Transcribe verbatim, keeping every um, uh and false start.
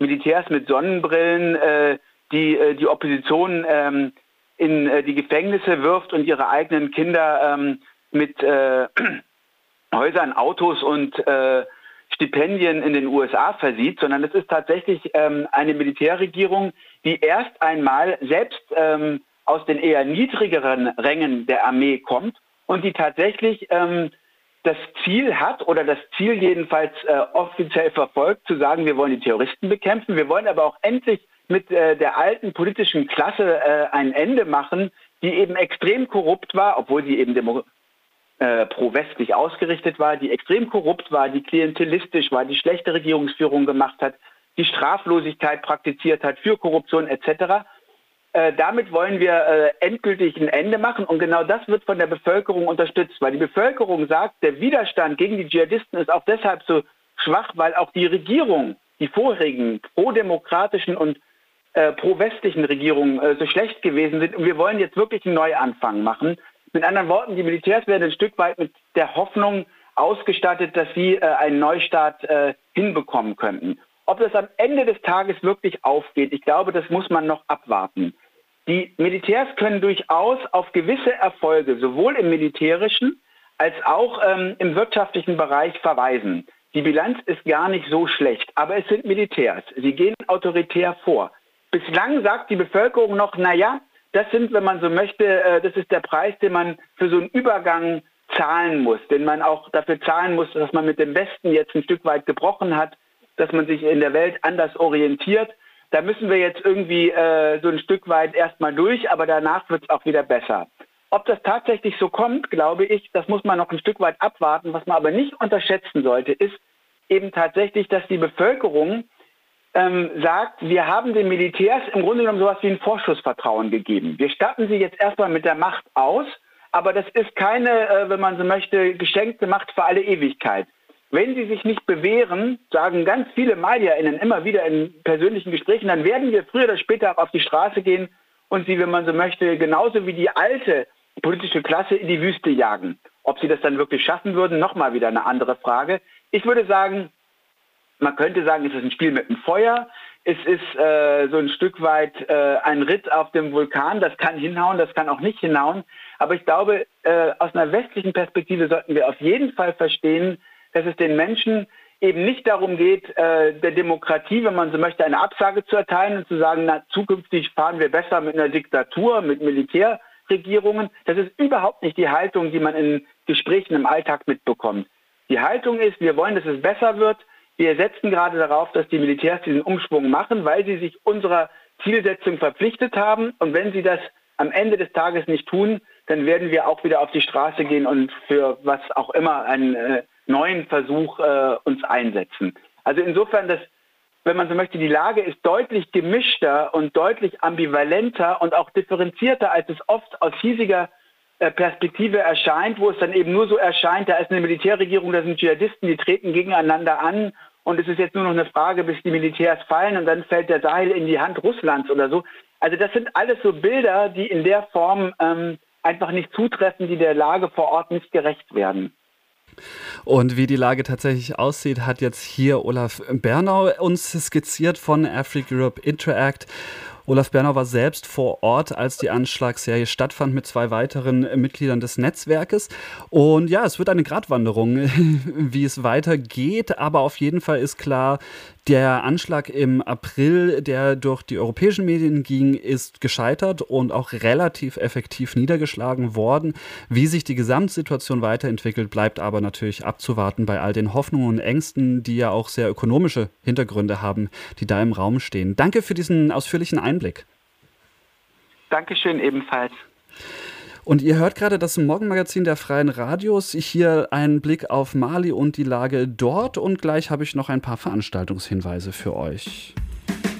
Militärs mit Sonnenbrillen äh, die, äh, die Opposition ähm, in äh, die Gefängnisse wirft und ihre eigenen Kinder ähm, mit äh, Häusern, Autos und äh, Stipendien in den U S A versieht, sondern es ist tatsächlich ähm, eine Militärregierung, die erst einmal selbst ähm, aus den eher niedrigeren Rängen der Armee kommt und die tatsächlich ähm, das Ziel hat oder das Ziel jedenfalls äh, offiziell verfolgt, zu sagen, wir wollen die Terroristen bekämpfen, wir wollen aber auch endlich mit äh, der alten politischen Klasse äh, ein Ende machen, die eben extrem korrupt war, obwohl sie eben demo- äh, pro-westlich ausgerichtet war, die extrem korrupt war, die klientelistisch war, die schlechte Regierungsführung gemacht hat, die Straflosigkeit praktiziert hat für Korruption et cetera. Äh, damit wollen wir äh, endgültig ein Ende machen und genau das wird von der Bevölkerung unterstützt, weil die Bevölkerung sagt, der Widerstand gegen die Dschihadisten ist auch deshalb so schwach, weil auch die Regierung, die vorherigen pro-demokratischen und äh, pro-westlichen Regierungen äh, so schlecht gewesen sind und wir wollen jetzt wirklich einen Neuanfang machen. Mit anderen Worten, die Militärs werden ein Stück weit mit der Hoffnung ausgestattet, dass sie äh, einen Neustart äh, hinbekommen könnten. Ob das am Ende des Tages wirklich aufgeht, ich glaube, das muss man noch abwarten. Die Militärs können durchaus auf gewisse Erfolge, sowohl im militärischen als auch ähm, im wirtschaftlichen Bereich verweisen. Die Bilanz ist gar nicht so schlecht, aber es sind Militärs. Sie gehen autoritär vor. Bislang sagt die Bevölkerung noch, naja, das sind, wenn man so möchte, äh, das ist der Preis, den man für so einen Übergang zahlen muss, den man auch dafür zahlen muss, dass man mit dem Westen jetzt ein Stück weit gebrochen hat, dass man sich in der Welt anders orientiert. Da müssen wir jetzt irgendwie äh, so ein Stück weit erstmal durch, aber danach wird es auch wieder besser. Ob das tatsächlich so kommt, glaube ich, das muss man noch ein Stück weit abwarten. Was man aber nicht unterschätzen sollte, ist eben tatsächlich, dass die Bevölkerung ähm, sagt, wir haben den Militärs im Grunde genommen sowas wie ein Vorschussvertrauen gegeben. Wir statten sie jetzt erstmal mit der Macht aus, aber das ist keine, äh, wenn man so möchte, geschenkte Macht für alle Ewigkeit. Wenn sie sich nicht bewähren, sagen ganz viele MediaInnen immer wieder in persönlichen Gesprächen, dann werden wir früher oder später auch auf die Straße gehen und sie, wenn man so möchte, genauso wie die alte politische Klasse in die Wüste jagen. Ob sie das dann wirklich schaffen würden, nochmal wieder eine andere Frage. Ich würde sagen, man könnte sagen, es ist ein Spiel mit dem Feuer. Es ist äh, so ein Stück weit äh, ein Ritt auf dem Vulkan. Das kann hinhauen, das kann auch nicht hinhauen. Aber ich glaube, äh, aus einer westlichen Perspektive sollten wir auf jeden Fall verstehen, dass es den Menschen eben nicht darum geht, äh, der Demokratie, wenn man so möchte, eine Absage zu erteilen und zu sagen, na, zukünftig fahren wir besser mit einer Diktatur, mit Militärregierungen. Das ist überhaupt nicht die Haltung, die man in Gesprächen im Alltag mitbekommt. Die Haltung ist, wir wollen, dass es besser wird. Wir setzen gerade darauf, dass die Militärs diesen Umschwung machen, weil sie sich unserer Zielsetzung verpflichtet haben. Und wenn sie das am Ende des Tages nicht tun, dann werden wir auch wieder auf die Straße gehen und für was auch immer einen äh, neuen Versuch äh, uns einsetzen. Also insofern, dass, wenn man so möchte, die Lage ist deutlich gemischter und deutlich ambivalenter und auch differenzierter, als es oft aus hiesiger äh, Perspektive erscheint, wo es dann eben nur so erscheint, da ist eine Militärregierung, da sind Dschihadisten, die treten gegeneinander an und es ist jetzt nur noch eine Frage, bis die Militärs fallen und dann fällt der Sahel in die Hand Russlands oder so. Also das sind alles so Bilder, die in der Form ähm, einfach nicht zutreffen, die der Lage vor Ort nicht gerecht werden. Und wie die Lage tatsächlich aussieht, hat jetzt hier Olaf Bernau uns skizziert von Africa Europe Interact. Olaf Bernau war selbst vor Ort, als die Anschlagsserie stattfand mit zwei weiteren Mitgliedern des Netzwerkes. Und ja, es wird eine Gratwanderung, wie es weitergeht. Aber auf jeden Fall ist klar, der Anschlag im April, der durch die europäischen Medien ging, ist gescheitert und auch relativ effektiv niedergeschlagen worden. Wie sich die Gesamtsituation weiterentwickelt, bleibt aber natürlich abzuwarten bei all den Hoffnungen und Ängsten, die ja auch sehr ökonomische Hintergründe haben, die da im Raum stehen. Danke für diesen ausführlichen Einblick. Dankeschön ebenfalls. Und ihr hört gerade das Morgenmagazin der Freien Radios. Hier ein Blick auf Mali und die Lage dort. Und gleich habe ich noch ein paar Veranstaltungshinweise für euch.